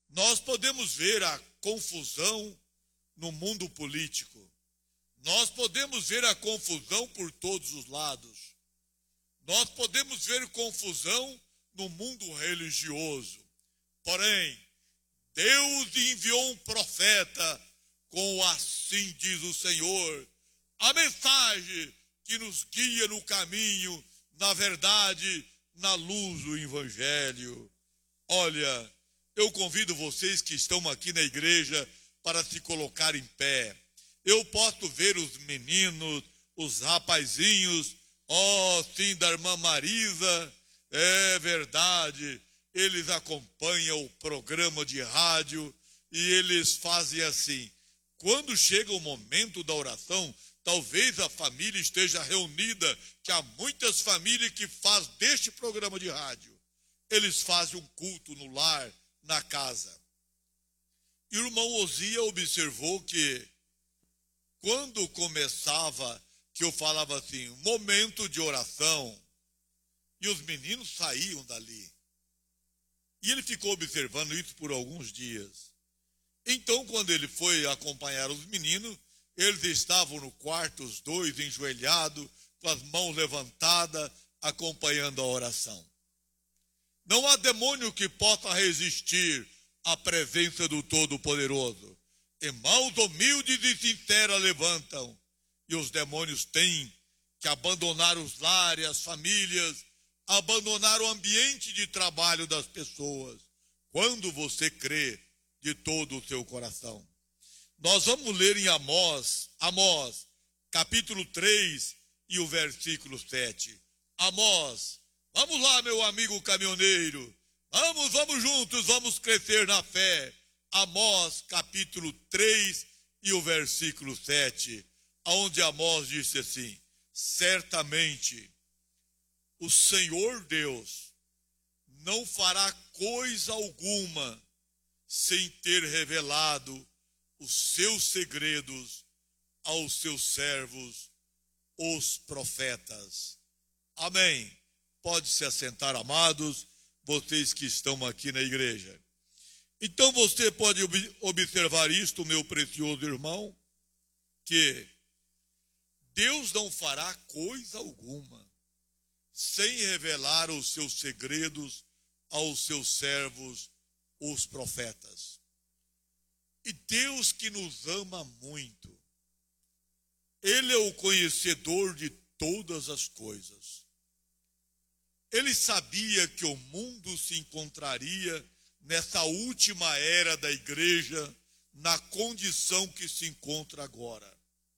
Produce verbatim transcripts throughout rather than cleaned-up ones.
Nós podemos ver a confusão no mundo político. Nós podemos ver a confusão por todos os lados. Nós podemos ver confusão no mundo religioso. Porém, Deus enviou um profeta com assim diz o Senhor, a mensagem que nos guia no caminho, na verdade, na luz do Evangelho. Olha, eu convido vocês que estão aqui na igreja para se colocar em pé. Eu posso ver os meninos, os rapazinhos, ó, oh, sim, da irmã Marisa, é verdade, eles acompanham o programa de rádio e eles fazem assim. Quando chega o momento da oração, talvez a família esteja reunida, que há muitas famílias que fazem deste programa de rádio. Eles fazem um culto no lar, na casa. E o irmão Ozia observou que quando começava, que eu falava assim, momento de oração, e os meninos saíam dali. E ele ficou observando isso por alguns dias. Então, quando ele foi acompanhar os meninos, eles estavam no quarto, os dois enjoelhados, com as mãos levantadas, acompanhando a oração. Não há demônio que possa resistir à presença do Todo-Poderoso. E mãos humildes e sinceras levantam, e os demônios têm que abandonar os lares, as famílias, abandonar o ambiente de trabalho das pessoas, quando você crê de todo o seu coração. Nós vamos ler em Amós, Amós, capítulo três e o versículo sete. Amós, vamos lá, meu amigo caminhoneiro, vamos, vamos juntos, vamos crescer na fé. Amós, capítulo três e o versículo sete, onde Amós disse assim, certamente o Senhor Deus não fará coisa alguma sem ter revelado os seus segredos aos seus servos, os profetas. Amém. Pode se assentar, amados, vocês que estão aqui na igreja. Então você pode observar isto, meu precioso irmão, que Deus não fará coisa alguma sem revelar os seus segredos aos seus servos, os profetas. E Deus que nos ama muito, Ele é o conhecedor de todas as coisas. Ele sabia que o mundo se encontraria nessa última era da igreja, na condição que se encontra agora.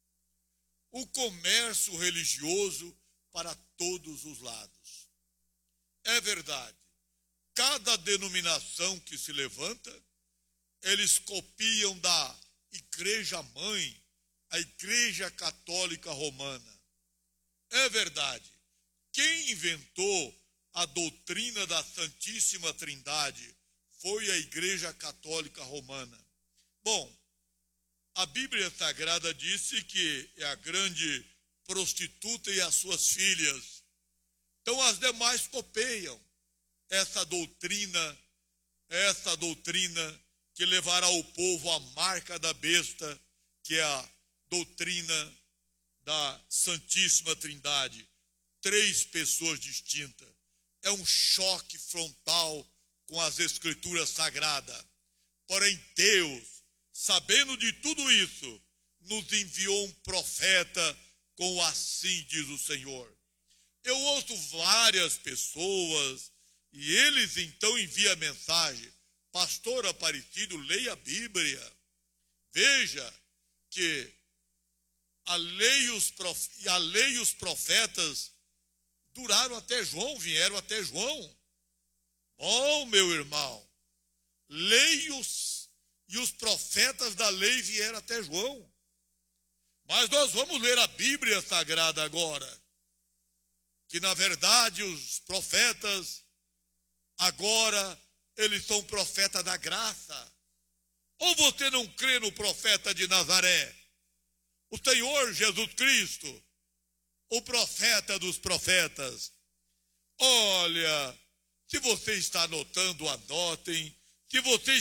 O comércio religioso para todos os lados. É verdade, cada denominação que se levanta, eles copiam da igreja mãe, a Igreja Católica Romana. É verdade, quem inventou a doutrina da Santíssima Trindade foi a Igreja Católica Romana. Bom, a Bíblia Sagrada disse que é a grande prostituta e as suas filhas. Então as demais copeiam essa doutrina, essa doutrina que levará o povo à marca da besta, que é a doutrina da Santíssima Trindade. Três pessoas distintas. É um choque frontal com as Escrituras Sagradas. Porém, Deus, sabendo de tudo isso, nos enviou um profeta com assim diz o Senhor. Eu ouço várias pessoas e eles então enviam a mensagem. Pastor Aparecido, leia a Bíblia. Veja que a lei, os prof... a lei e os profetas duraram até João, vieram até João. Oh, meu irmão, lei e os, e os profetas da lei vieram até João. Mas nós vamos ler a Bíblia Sagrada agora, que na verdade os profetas, agora, eles são profetas da graça. Ou você não crê no profeta de Nazaré? O Senhor Jesus Cristo, o profeta dos profetas. Olha, se você está anotando, anotem. Se você